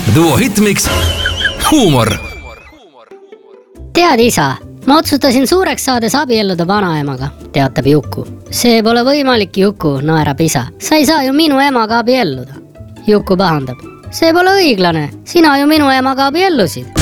Duo Hitmix, huumor. Tead isa, ma otsustasin suureks saades abielluda vanaemaga, teatab Juku. See pole võimalik, Juku, naerab isa. Sa ei saa ju minu emaga abielluda. Juku pahandab. See pole õiglane, sina ju minu emaga abiellusid.